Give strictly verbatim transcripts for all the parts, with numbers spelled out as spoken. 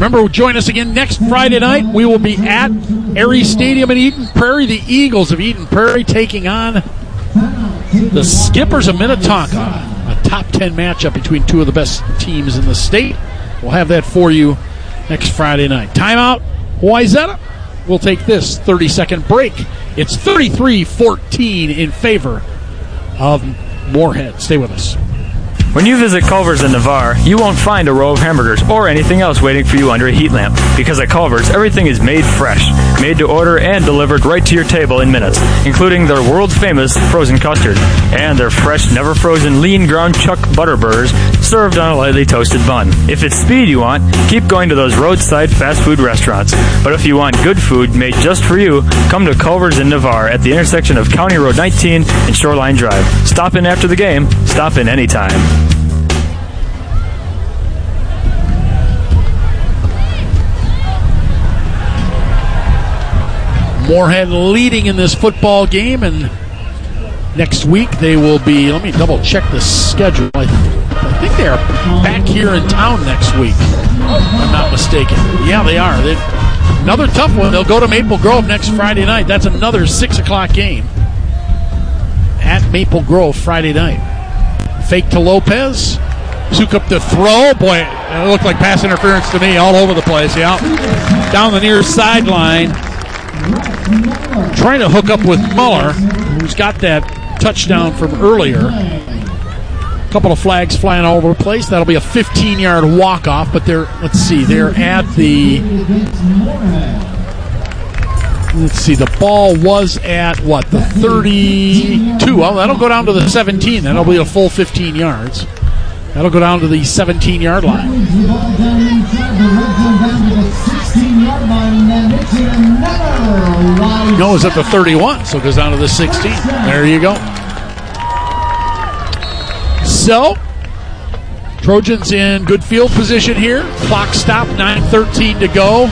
Remember, join us again next Friday night. We will be at Aerie Stadium in Eden Prairie. The Eagles of Eden Prairie taking on the Skippers of Minnetonka. A top ten matchup between two of the best teams in the state. We'll have that for you next Friday night. Timeout, Wayzata. We'll take this thirty-second break. It's thirty-three fourteen in favor of Moorhead. Stay with us. When you visit Culver's in Navarre, you won't find a row of hamburgers or anything else waiting for you under a heat lamp. Because at Culver's, everything is made fresh, made to order, and delivered right to your table in minutes, including their world-famous frozen custard and their fresh, never-frozen lean ground chuck butter burgers served on a lightly toasted bun. If it's speed you want, keep going to those roadside fast food restaurants. But if you want good food made just for you, come to Culver's in Navarre at the intersection of County Road nineteen and Shoreline Drive. Stop in after the game. Stop in anytime. Moorhead leading in this football game, and next week they will be, let me double check the schedule. I, I think they are back here in town next week, if I'm not mistaken. Yeah, they are. They, another tough one. They'll go to Maple Grove next Friday night. That's another six o'clock game at Maple Grove Friday night. Fake to Lopez. Sukup to throw. Boy, it looked like pass interference to me all over the place. Yeah, down the near sideline. Trying to hook up with Muller, who's got that touchdown from earlier. A couple of flags flying all over the place. That'll be a fifteen-yard walk-off, but they're, let's see, they're at the, let's see, the ball was at, what, the thirty-two. Well, that'll go down to the seventeen. That'll be a full fifteen yards. That'll go down to the seventeen-yard line. No, it's at the thirty-one, so it goes down to the sixteen. There you go. So, Trojans in good field position here. Clock stop, nine thirteen to go.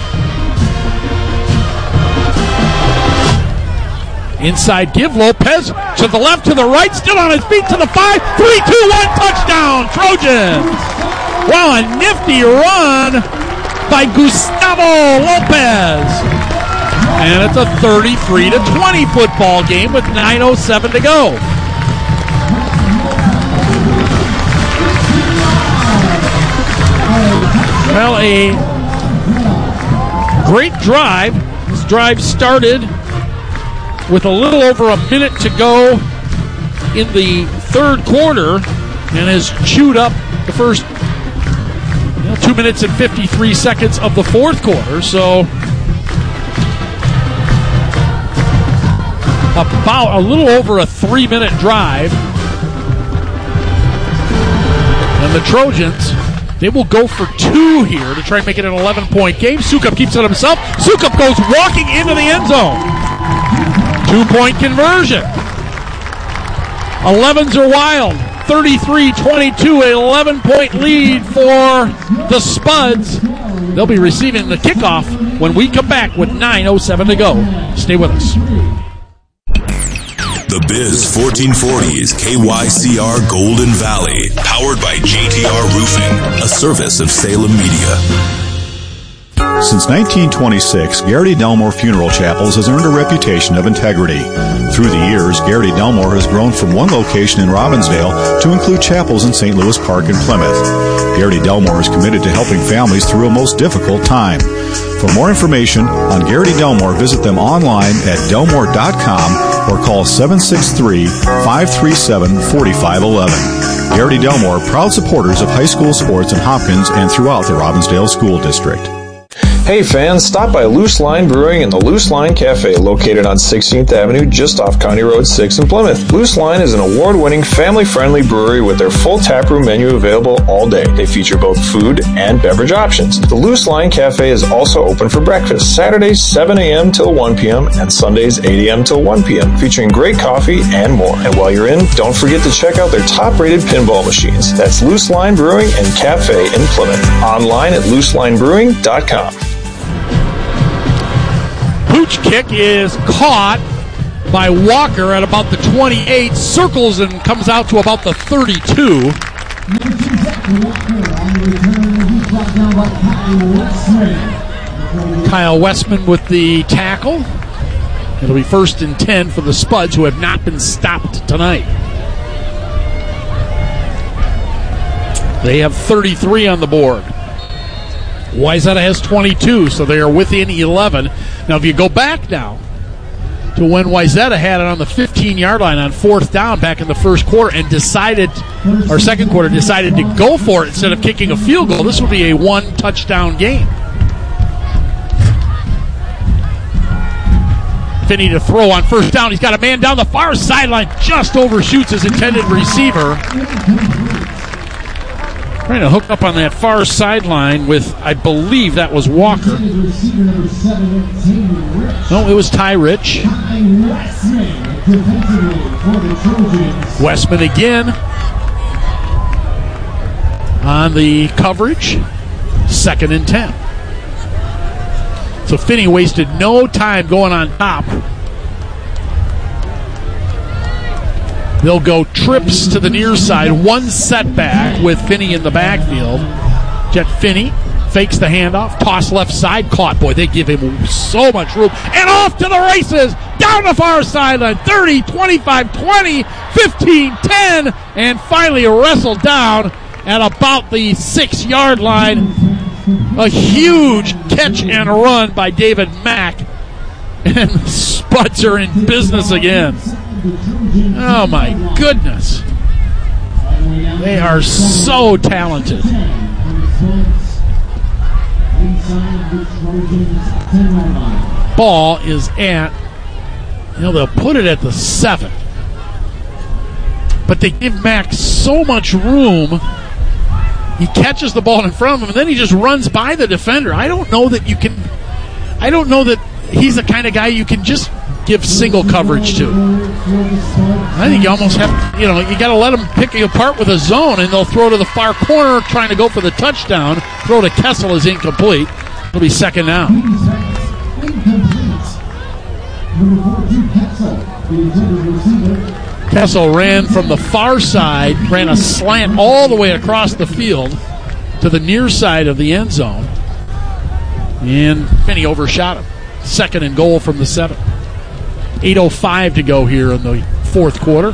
Inside give, Lopez to the left, to the right, still on his feet to the five. Three, two, one, touchdown, Trojans. Wow, a nifty run by Gustavo Lopez. And it's a thirty-three to twenty football game with nine oh seven to go. Well, a great drive. This drive started with a little over a minute to go in the third quarter and has chewed up the first you know, two minutes and fifty-three seconds of the fourth quarter. So about a little over a three-minute drive. And the Trojans, they will go for two here to try and make it an eleven-point game. Sukup keeps it himself. Sukup goes walking into the end zone. Two-point conversion. elevens are wild. thirty-three twenty-two, an eleven-point lead for the Spuds. They'll be receiving the kickoff when we come back with nine oh seven to go. Stay with us. The Biz fourteen forty is K Y C R Golden Valley, powered by J T R Roofing, a service of Salem Media. Since nineteen twenty-six, Garrity Delmore Funeral Chapels has earned a reputation of integrity. Through the years, Garrity Delmore has grown from one location in Robbinsdale to include chapels in Saint Louis Park and Plymouth. Garrity Delmore is committed to helping families through a most difficult time. For more information on Garrity Delmore, visit them online at delmore dot com or call seven six three, five three seven, four five one one. Garrity Delmore, proud supporters of high school sports in Hopkins and throughout the Robbinsdale School District. Hey fans, stop by Loose Line Brewing and the Loose Line Cafe, located on sixteenth Avenue just off County Road six in Plymouth. Loose Line is an award-winning, family-friendly brewery with their full taproom menu available all day. They feature both food and beverage options. The Loose Line Cafe is also open for breakfast, Saturdays seven a.m. till one p.m. and Sundays eight a.m. till one p.m., featuring great coffee and more. And while you're in, don't forget to check out their top-rated pinball machines. That's Loose Line Brewing and Cafe in Plymouth. Online at loose line brewing dot com. Pooch kick is caught by Walker at about the twenty-eight, circles and comes out to about the thirty-two. Kyle Westman with the tackle. It'll be first and ten for the Spuds, who have not been stopped tonight. They have thirty-three on the board. Wayzata has twenty-two, so they are within eleven. Now, if you go back now to when Wayzata had it on the fifteen-yard line on fourth down back in the first quarter and decided, or second quarter, decided to go for it instead of kicking a field goal, this would be a one-touchdown game. Finney to throw on first down. He's got a man down the far sideline, just overshoots his intended receiver. Trying to hook up on that far sideline with, I believe that was Walker. No, it was Ty Rich. Westman again on the coverage. Second and ten. So Finney wasted no time going on top. They'll go trips to the near side. One setback with Finney in the backfield. Jet Finney fakes the handoff. Toss left side. Caught. Boy, they give him so much room. And off to the races. Down the far sideline. thirty, twenty-five, twenty, fifteen, ten. And finally wrestled down at about the six-yard line. A huge catch and run by David Mack. And the Spuds are in business again. Oh, my goodness. They are so talented. Ball is at, you know, they'll put it at the seven. But they give Mack so much room. He catches the ball in front of him, and then he just runs by the defender. I don't know that you can, I don't know that he's the kind of guy you can just give single coverage to. I think you almost have, you know, you got to let them pick you apart with a zone, and they'll throw to the far corner trying to go for the touchdown. Throw to Kessel is incomplete. It'll be second down. Kessel ran from the far side, ran a slant all the way across the field to the near side of the end zone. And Finney overshot him. Second and goal from the seven. eight oh five to go here in the fourth quarter.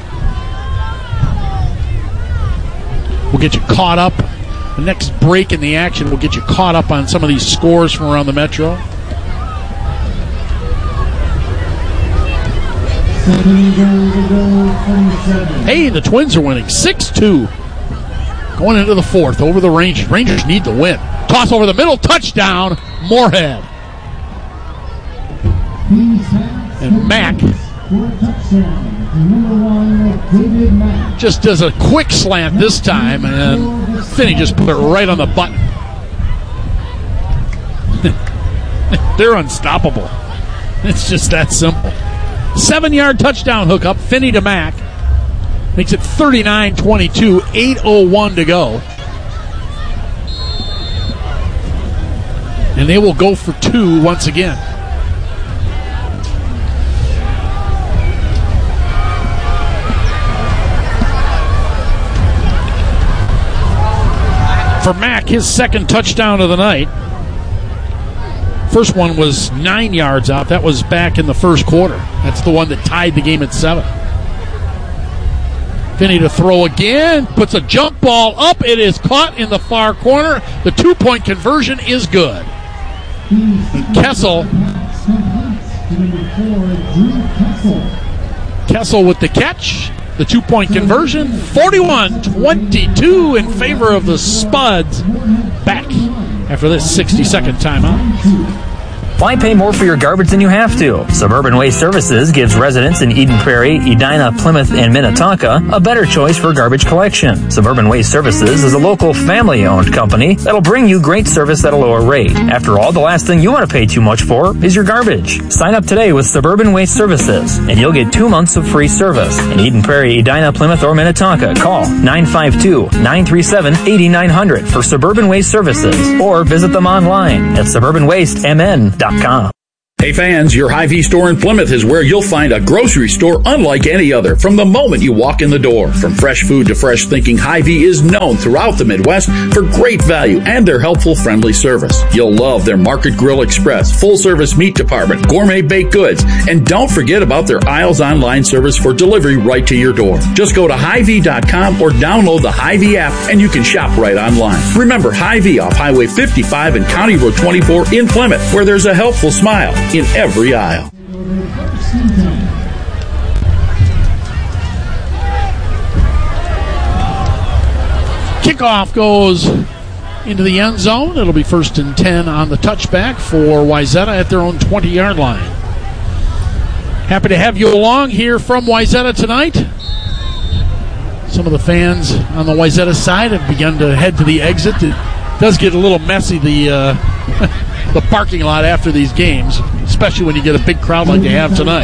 We'll get you caught up. The next break in the action will get you caught up on some of these scores from around the Metro. Hey, the Twins are winning six two. Going into the fourth over the Rangers. Rangers need the win. Toss over the middle. Touchdown, Moorhead. And Mack just does a quick slant this time, and Finney just put it right on the button. They're unstoppable. It's just that simple. Seven-yard touchdown hookup, Finney to Mack. Makes it thirty-nine twenty-two, eight oh one to go. And they will go for two once again. For Mack, his second touchdown of the night. First one was nine yards out. That was back in the first quarter. That's the one that tied the game at seven. Finney to throw again. Puts a jump ball up. It is caught in the far corner. The two-point conversion is good. And Kessel. Kessel with the catch. The two-point conversion. forty-one twenty-two in favor of the Spuds. Back after this sixty-second timeout. Why pay more for your garbage than you have to? Suburban Waste Services gives residents in Eden Prairie, Edina, Plymouth, and Minnetonka a better choice for garbage collection. Suburban Waste Services is a local family-owned company that'll bring you great service at a lower rate. After all, the last thing you want to pay too much for is your garbage. Sign up today with Suburban Waste Services, and you'll get two months of free service. In Eden Prairie, Edina, Plymouth, or Minnetonka, call nine five two, nine three seven, eight nine zero zero for Suburban Waste Services, or visit them online at suburban waste m n dot com. Hey fans, your Hy-Vee store in Plymouth is where you'll find a grocery store unlike any other from the moment you walk in the door. From fresh food to fresh thinking, Hy-Vee is known throughout the Midwest for great value and their helpful, friendly service. You'll love their Market Grill Express, full-service meat department, gourmet baked goods, and don't forget about their Aisles online service for delivery right to your door. Just go to Hy Vee dot com or download the Hy-Vee app and you can shop right online. Remember Hy-Vee off Highway fifty-five and County Road twenty-four in Plymouth, where there's a helpful smile in every aisle. Kickoff goes into the end zone. It'll be first and ten on the touchback for Wayzata at their own twenty-yard line. Happy to have you along here from Wayzata tonight. Some of the fans on the Wayzata side have begun to head to the exit. It does get a little messy, the uh, the parking lot after these games, especially when you get a big crowd like they have tonight.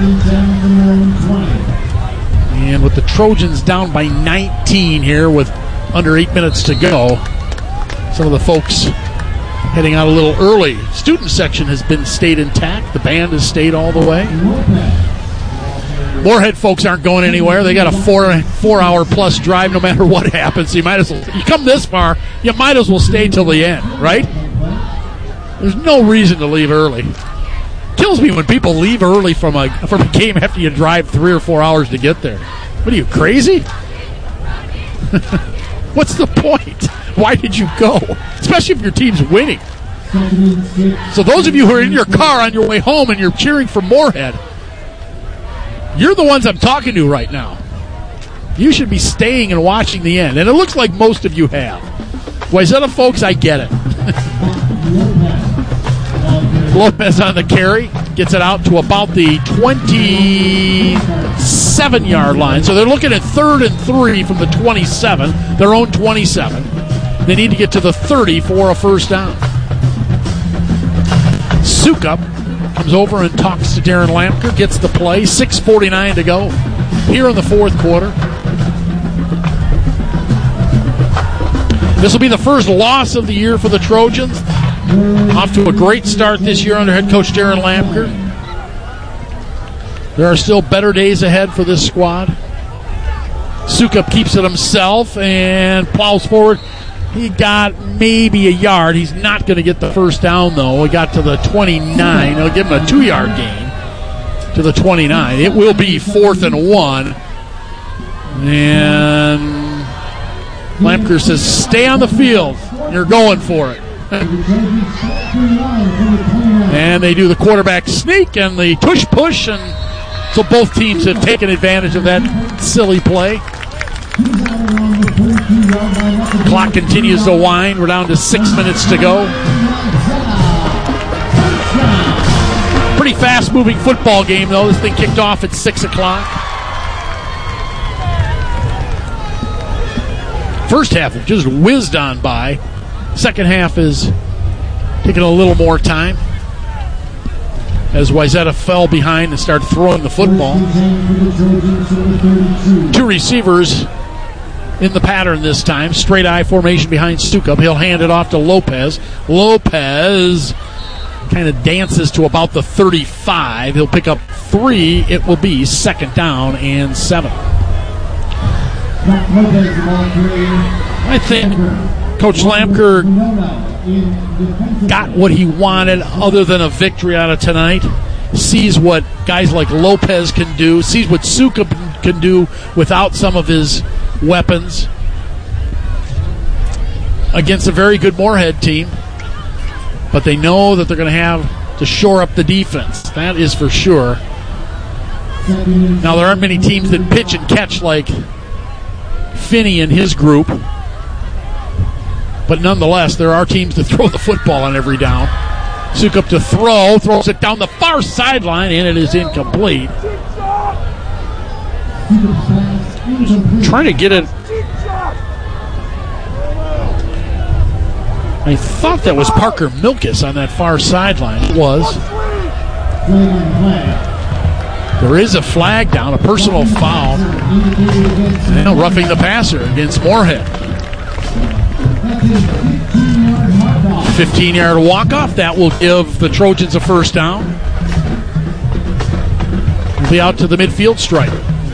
And with the Trojans down by nineteen here with under eight minutes to go, some of the folks heading out a little early. Student section has been stayed intact. The band has stayed all the way. Moorhead folks aren't going anywhere. They got a four four hour plus drive no matter what happens. You might as well, you come this far, you might as well stay till the end, right? There's no reason to leave early. Kills me when people leave early from a from a game after you drive three or four hours to get there. What are you, crazy? What's the point? Why did you go? Especially if your team's winning. So those of you who are in your car on your way home and you're cheering for Moorhead, you're the ones I'm talking to right now. You should be staying and watching the end. And it looks like most of you have. Wayzata folks, I get it. Lopez on the carry. Gets it out to about the twenty-seven-yard line. So they're looking at third and three from the twenty-seven, their own twenty-seven. They need to get to the thirty for a first down. Sukup comes over and talks to Darren Lampker, gets the play. six forty-nine to go here in the fourth quarter. This will be the first loss of the year for the Trojans. Off to a great start this year under head coach Darren Lampker. There are still better days ahead for this squad. Sukup keeps it himself and plows forward. He got maybe a yard. He's not going to get the first down, though. He got to the twenty-nine. He'll give him a two-yard gain to the twenty-nine. It will be fourth and one. And Lampker says, stay on the field. You're going for it. And they do the quarterback sneak and the tush-push, and so both teams have taken advantage of that silly play. Clock continues to wind. We're down to six minutes to go. Pretty fast-moving football game, though. This thing kicked off at six o'clock. First half just whizzed on by. Second half is taking a little more time as Wayzata fell behind and started throwing the football. Two receivers in the pattern this time. Straight eye formation behind Sukup. He'll hand it off to Lopez. Lopez kind of dances to about the thirty-five. He'll pick up three. It will be second down and seven. I think Coach Lampker got what he wanted other than a victory out of tonight. Sees what guys like Lopez can do. Sees what Sukup can do without some of his weapons against a very good Moorhead team. But they know that they're going to have to shore up the defense. That is for sure. Now, there aren't many teams that pitch and catch like Finney and his group. But nonetheless, there are teams that throw the football on every down. Sukup to throw, throws it down the far sideline, and it is incomplete. Trying to get it. I thought that was Parker Milkus on that far sideline. It was. There is a flag down, a personal foul. And roughing the passer against Moorhead. fifteen-yard walk-off. That will give the Trojans a first down. will be out to the midfield stripe.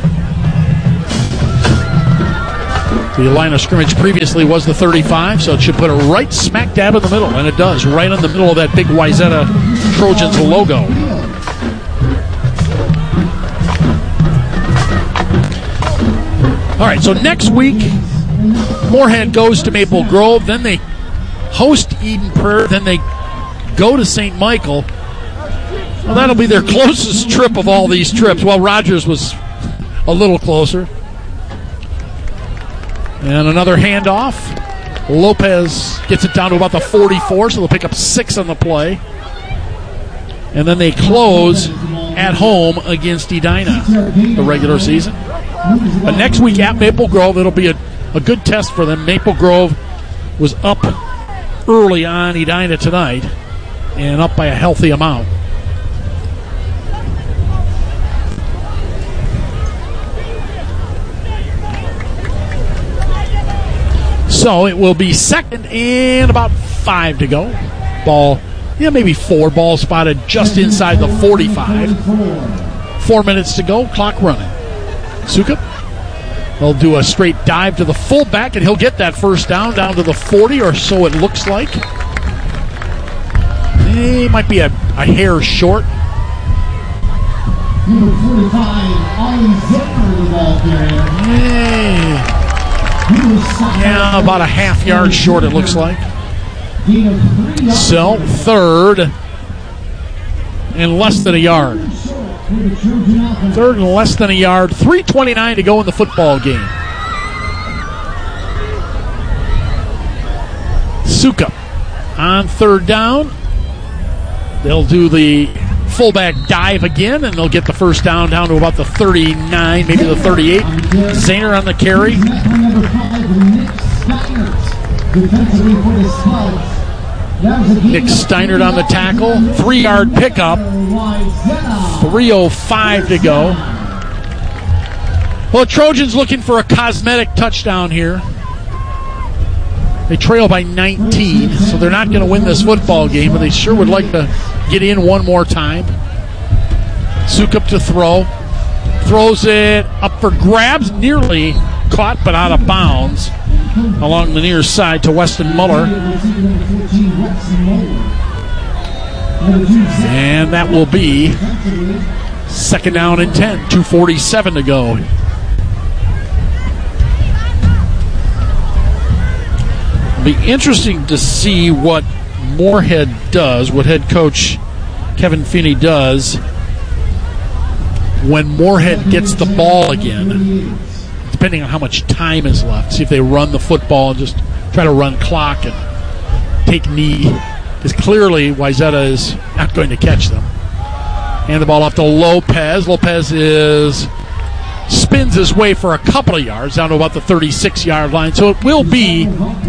The line of scrimmage previously was the thirty-five, so it should put it right smack dab in the middle, and it does, right in the middle of that big Wayzata Trojans logo. All right, so next week, Moorhead goes to Maple Grove, then they host Eden Prairie, then they go to Saint Michael. Well, that'll be their closest trip of all these trips. Well, Rogers was a little closer. And another handoff. Lopez gets it down to about the forty-four, so they'll pick up six on the play. And then they close at home against Edina, the regular season. But next week at Maple Grove, it'll be a, a good test for them. Maple Grove was up early on Edina tonight and up by a healthy amount. So it will be second and about five to go. Ball, yeah, maybe four. Ball spotted just inside the forty-five. Four minutes to go. Clock running. Sukup. They'll do a straight dive to the fullback, and he'll get that first down, down to the forty, or so it looks like. He might be a, a hair short. Number forty-five, Ollie Zimmer, the ball carrier. Yeah. Yeah, about a half yard short, it looks like. So, third and less than a yard. Third and less than a yard. three twenty-nine to go in the football game. Sukup on third down. They'll do the fullback dive again, and they'll get the first down down to about the thirty-nine, maybe the thirty-eight. Zahner on the carry. Nick Steinert on the tackle. Three-yard pickup. three oh five to go. Well, the Trojans looking for a cosmetic touchdown here. They trail by nineteen, so they're not going to win this football game, but they sure would like to get in one more time. Sukup to throw. Throws it up for grabs. Nearly caught, but out of bounds. Along the near side to Weston Muller. And that will be second down and ten. two forty-seven to go. It'll be interesting to see what Moorhead does, what head coach Kevin Feeney does when Moorhead gets the ball again, depending on how much time is left. See if they run the football and just try to run clock and take knee, because clearly Wayzata is not going to catch them. Hand the ball off to Lopez. Lopez is spins his way for a couple of yards down to about the thirty-six-yard line. So it will be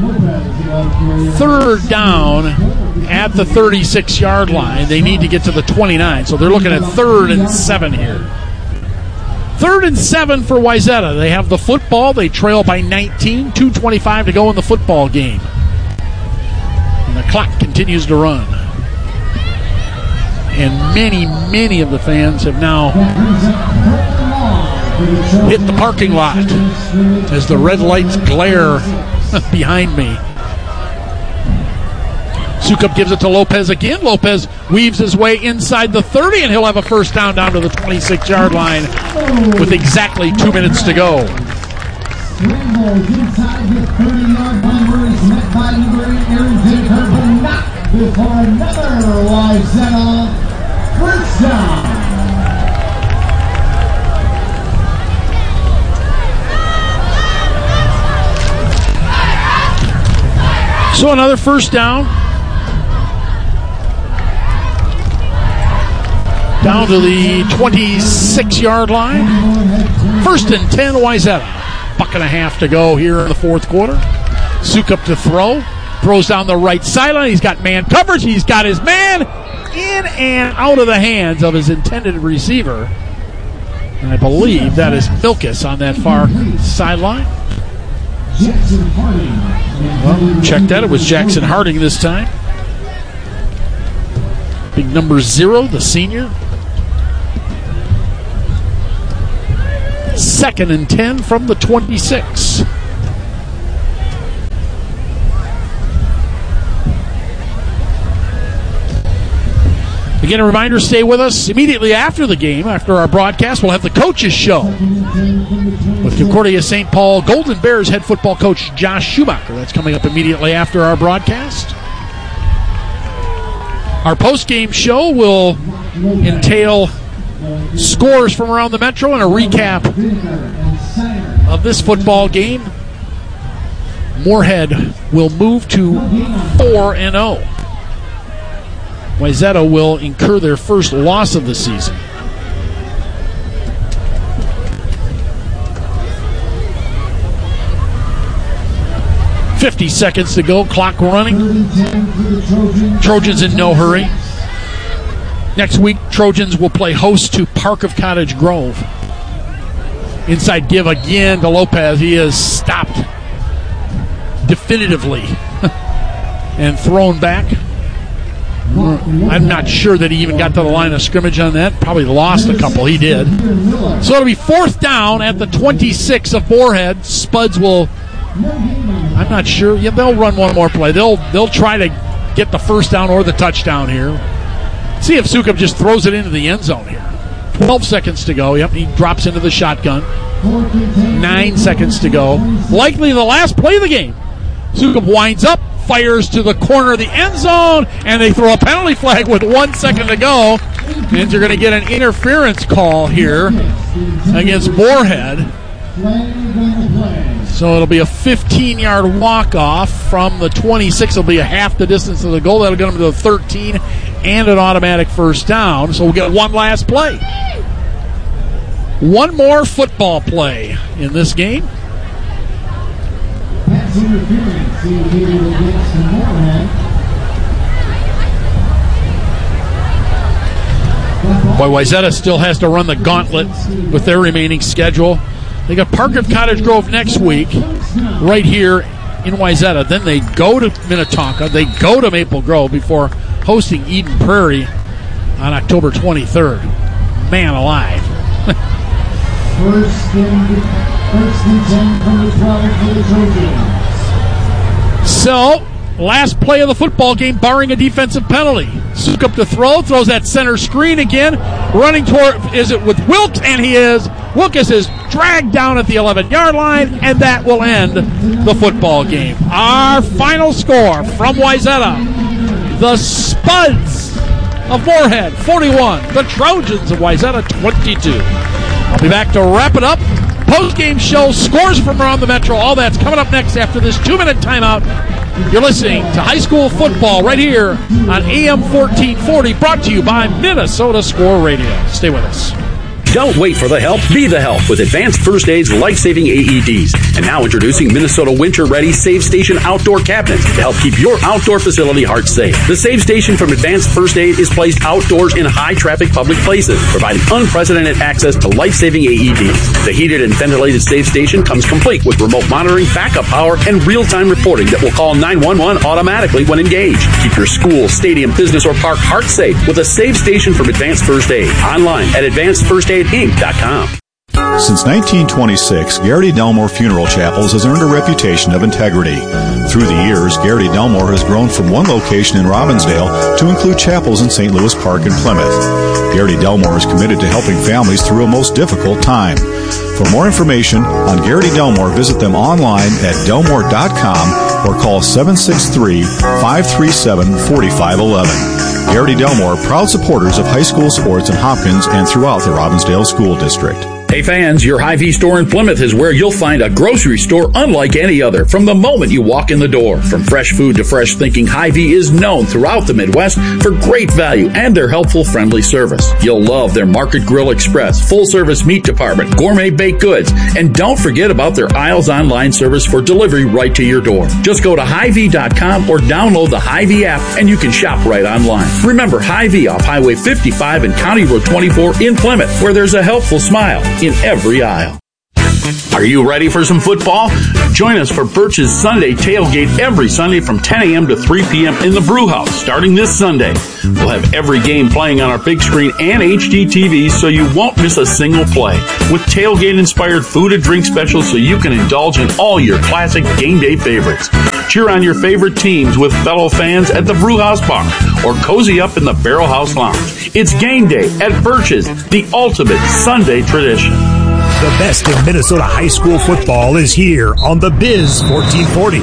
third down at the thirty-six-yard line. They need to get to the twenty-nine. So they're looking at third and seven here. Third and seven for Wayzata. They have the football. They trail by nineteen. two twenty-five to go in the football game. And the clock continues to run. And many, many of the fans have now hit the parking lot as the red lights glare behind me. Sukup gives it to Lopez again. Lopez weaves his way inside the thirty, and he'll have a first down down to the twenty-six-yard line with exactly two minutes to go. Scrambles inside the thirty-yard line where he's met by Newberry. Aaron Jacob will knock before another Wayzata first down. So another first down. Down to the twenty-six-yard line. First and ten, Wayzata. Buck and a half to go here in the fourth quarter. Sukup to throw. Throws down the right sideline. He's got man coverage. He's got his man in and out of the hands of his intended receiver. And I believe that is Milkus on that far sideline. Jackson Harding. Well, check that. It was Jackson Harding this time. Big number zero, the senior. second and ten from the twenty-six. Again, a reminder, stay with us immediately after the game. After our broadcast, we'll have the coaches show with Concordia Saint Paul Golden Bears head football coach Josh Schumacher. That's coming up immediately after our broadcast. Our post-game show will entail scores from around the Metro and a recap of this football game. Moorhead will move to four and oh. Wayzata will incur their first loss of the season. fifty seconds to go, clock running. Trojans in no hurry. Next week, Trojans will play host to Park of Cottage Grove. Inside give again to Lopez. He is stopped definitively and thrown back. I'm not sure that he even got to the line of scrimmage on that. Probably lost a couple. He did. So it'll be fourth down at the twenty-six of Moorhead. Spuds will, I'm not sure. Yeah, they'll run one more play. They'll they'll try to get the first down or the touchdown here. See if Sukup just throws it into the end zone here. twelve seconds to go. Yep, he drops into the shotgun. Nine seconds to go. Likely the last play of the game. Sukup winds up, fires to the corner of the end zone, and they throw a penalty flag with one second to go. And you're going to get an interference call here against Moorhead. So it'll be a fifteen-yard walk-off from the twenty-six. It'll be a half the distance of the goal. That'll get them to the thirteen and an automatic first down. So we'll get one last play. One more football play in this game. Boy, Wayzata still has to run the gauntlet with their remaining schedule. They got Park of Cottage Grove next week, right here in Wayzata. Then they go to Minnetonka. They go to Maple Grove before hosting Eden Prairie on October twenty-third. Man alive. First and, first and ten from the twelve for the Trojans. So, last play of the football game, barring a defensive penalty. Sukup to throw, throws that center screen again. Running toward, is it with Wilkes? And he is. Wilkes is dragged down at the eleven-yard line, and that will end the football game. Our final score from Wayzata. The Spuds of Moorhead, forty-one. The Trojans of Wayzata, twenty-two. I'll be back to wrap it up. Post-game show, scores from around the Metro. All that's coming up next after this two-minute timeout. You're listening to high school football right here on A M fourteen forty, brought to you by Minnesota Score Radio. Stay with us. Don't wait for the help, be the help with Advanced First Aid's life-saving A E Ds. And now introducing Minnesota Winter-Ready Save Station Outdoor Cabinets to help keep your outdoor facility heart safe. The Save Station from Advanced First Aid is placed outdoors in high-traffic public places, providing unprecedented access to life-saving A E Ds. The heated and ventilated Save Station comes complete with remote monitoring, backup power, and real-time reporting that will call nine one one automatically when engaged. Keep your school, stadium, business, or park heart safe with a Save Station from Advanced First Aid. Online at advanced first aid inc dot com. Since nineteen twenty-six, Garrity Delmore Funeral Chapels has earned a reputation of integrity. Through the years, Garrity Delmore has grown from one location in Robbinsdale to include chapels in Saint Louis Park and Plymouth. Garrity Delmore is committed to helping families through a most difficult time. For more information on Garrity Delmore, visit them online at delmore dot com or call seven six three, five three seven, four five one one. Garrity Delmore, proud supporters of high school sports in Hopkins and throughout the Robbinsdale School District. Hey fans, your Hy-Vee store in Plymouth is where you'll find a grocery store unlike any other from the moment you walk in the door. From fresh food to fresh thinking, Hy-Vee is known throughout the Midwest for great value and their helpful, friendly service. You'll love their Market Grill Express, full-service meat department, gourmet baked goods, and don't forget about their Aisles Online service for delivery right to your door. Just go to Hy Vee dot com or download the Hy-Vee app and you can shop right online. Remember Hy-Vee off Highway fifty-five and County Road twenty-four in Plymouth, where there's a helpful smile in every aisle. Are you ready for some football? Join us for Birch's Sunday Tailgate every Sunday from ten a.m. to three p.m. in the Brew House starting this Sunday. We'll have every game playing on our big screen and H D T Vs so you won't miss a single play. With tailgate-inspired food and drink specials so you can indulge in all your classic game day favorites. Cheer on your favorite teams with fellow fans at the Brew House Bar or cozy up in the Barrel House Lounge. It's game day at Birch's, the ultimate Sunday tradition. The best in Minnesota high school football is here on the Biz fourteen forty.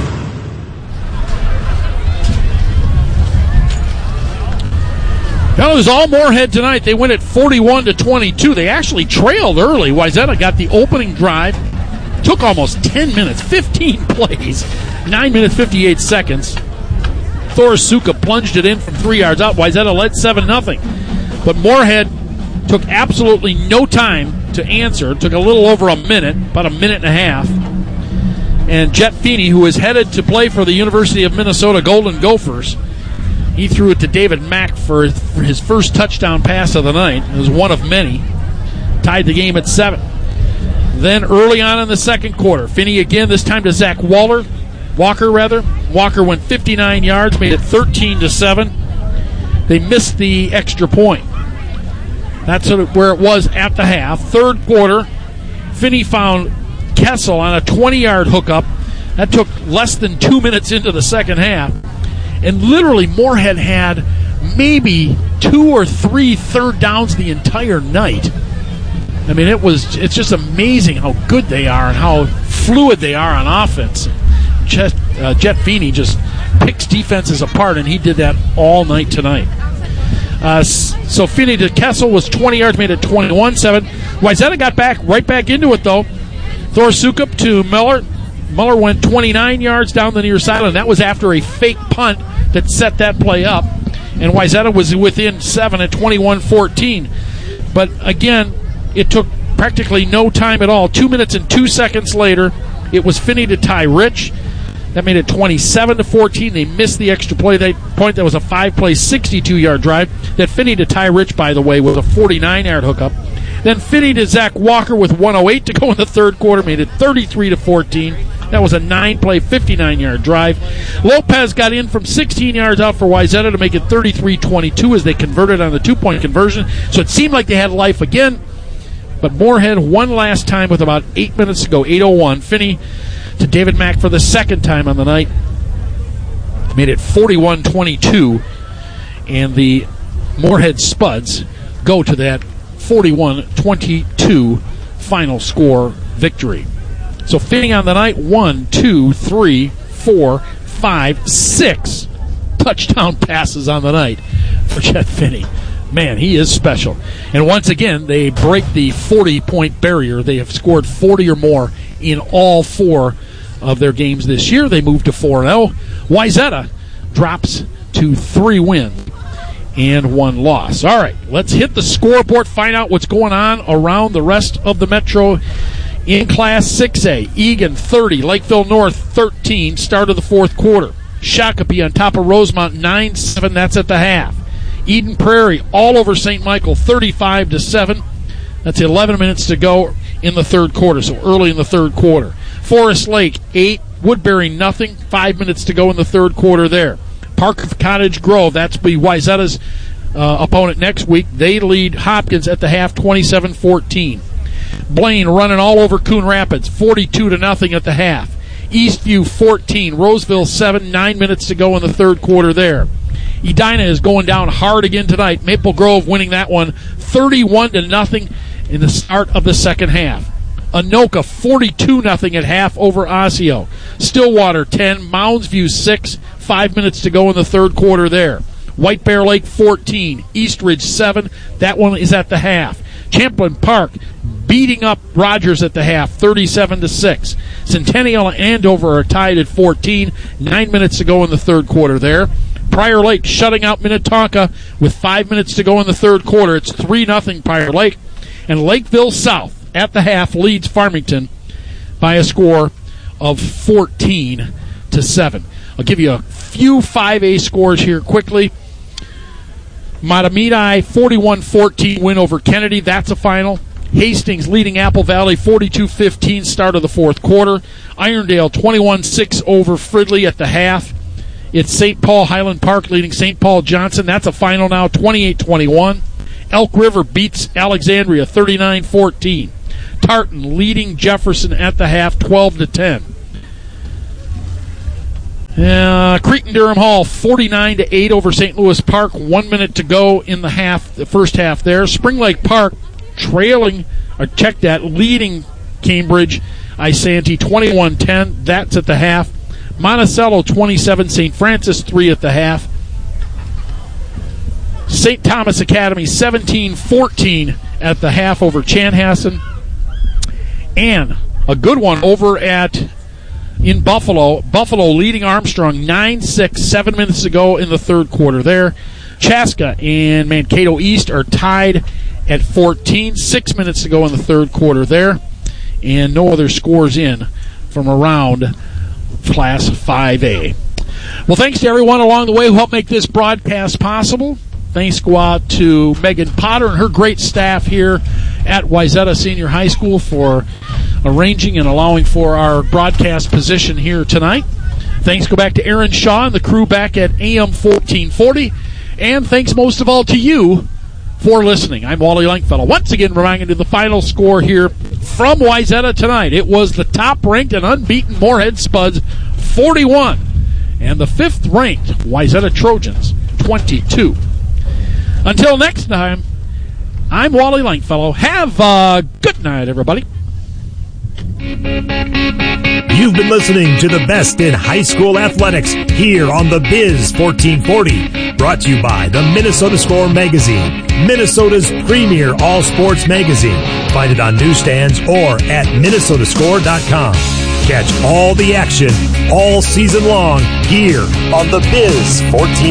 Well, it was all Moorhead tonight. They win at forty-one to twenty-two. They actually trailed early. Wayzata got the opening drive. Took almost ten minutes, fifteen plays, nine minutes, fifty-eight seconds. Thorasuka plunged it in from three yards out. Wayzata led seven nothing. But Moorhead took absolutely no time to answer. It took a little over a minute, about a minute and a half. And Jet Feeney, who is headed to play for the University of Minnesota Golden Gophers, he threw it to David Mack for his, for his first touchdown pass of the night. It was one of many. Tied the game at seven. Then early on in the second quarter, Finney again, this time to Zach Waller, Walker rather. Walker went fifty-nine yards, made it thirteen to seven. They missed the extra point. That's where it was at the half. Third quarter, Finney found Kessel on a twenty-yard hookup. That took less than two minutes into the second half. And literally, Moorhead had maybe two or three third downs the entire night. I mean, it was it's just amazing how good they are and how fluid they are on offense. Jet, uh, Jet Feeney just picks defenses apart, and he did that all night tonight. Uh, so Finney to Kessel was twenty yards, made it twenty-one seven. Wayzata got back right back into it, though. Thorasuka to Miller. Muller went twenty-nine yards down the near sideline. That was after a fake punt that set that play up. And Wayzata was within seven at twenty-one fourteen. But again, it took practically no time at all. Two minutes and two seconds later, it was Finney to Ty Rich. That made it twenty-seven to fourteen. They missed the extra play. That point, that was a five-play, sixty-two-yard drive. That Finney to Ty Rich, by the way, was a forty-nine-yard hookup. Then Finney to Zach Walker with one oh eight to go in the third quarter, made it thirty-three to fourteen. That was a nine-play, fifty-nine-yard drive. Lopez got in from sixteen yards out for Wayzata to make it thirty-three twenty-two as they converted on the two-point conversion. So it seemed like they had life again. But Moorhead one last time with about eight minutes to go, eight oh one. Finney to David Mack for the second time on the night. Made it forty-one twenty-two. And the Moorhead Spuds go to that forty-one twenty-two final score victory. So Finney on the night, one, two, three, four, five, six touchdown passes on the night for Jet Finney. Man, he is special. And once again, they break the forty-point barrier. They have scored forty or more in all four of their games this year. They move to four and oh. Wayzata drops to three wins and one loss. All right, let's hit the scoreboard, find out what's going on around the rest of the Metro in Class six A. Egan thirty, Lakeville North thirteen, start of the fourth quarter. Shakopee on top of Rosemont nine seven, that's at the half. Eden Prairie all over Saint Michael thirty-five to seven. That's eleven minutes to go in the third quarter, so early in the third quarter. Forest Lake eight, Woodbury nothing, five minutes to go in the third quarter there. Park of Cottage Grove, that's be Wayzata's uh, opponent next week. They lead Hopkins at the half twenty-seven fourteen. Blaine running all over Coon Rapids forty-two to nothing at the half. Eastview fourteen, Roseville seven, nine minutes to go in the third quarter there. Edina is going down hard again tonight. Maple Grove winning that one thirty-one to nothing in the start of the second half. Anoka forty-two nothing at half over Osseo. Stillwater ten, Mounds View six, five minutes to go in the third quarter there. White Bear Lake fourteen, Eastridge seven, that one is at the half. Champlain Park beating up Rogers at the half, thirty-seven to six. Centennial and Andover are tied at fourteen, nine minutes to go in the third quarter there. Prior Lake shutting out Minnetonka with five minutes to go in the third quarter. It's three nothing Prior Lake. And Lakeville South at the half leads Farmington by a score of fourteen to seven. I'll give you a few five A scores here quickly. Matamidi forty-one fourteen win over Kennedy. That's a final. Hastings leading Apple Valley forty-two fifteen, start of the fourth quarter. Irondale twenty-one six over Fridley at the half. It's Saint Paul Highland Park leading Saint Paul Johnson. That's a final now, twenty-eight twenty-one. Elk River beats Alexandria thirty-nine fourteen. Tartan leading Jefferson at the half, twelve to ten. Uh, Cretin-Durham Hall forty-nine to eight over Saint Louis Park. One minute to go in the half, the first half there. Spring Lake Park trailing, or check that, leading Cambridge Isanti twenty-one ten. That's at the half. Monticello twenty-seven, Saint Francis three at the half. Saint Thomas Academy seventeen fourteen at the half over Chanhassen. And a good one over at in Buffalo. Buffalo leading Armstrong nine six, seven minutes to go in the third quarter there. Chaska and Mankato East are tied at fourteen, six minutes to go in the third quarter there. And no other scores in from around Class five A. Well, thanks to everyone along the way who helped make this broadcast possible. Thanks go out to Megan Potter and her great staff here at Wayzata Senior High School for arranging and allowing for our broadcast position here tonight. Thanks go back to Aaron Shaw and the crew back at A M fourteen forty. And thanks most of all to you for listening. I'm Wally Langfellow. Once again, reminding you the final score here from Wayzata tonight. It was the top-ranked and unbeaten Moorhead Spuds, forty-one. And the fifth-ranked Wayzata Trojans, twenty-two. Until next time, I'm Wally Langfellow. Have a good night, everybody. You've been listening to the best in high school athletics here on the Biz fourteen forty, brought to you by the Minnesota Score magazine, Minnesota's premier all-sports magazine. Find it on newsstands or at minnesota score dot com. Catch all the action all season long here on the Biz fourteen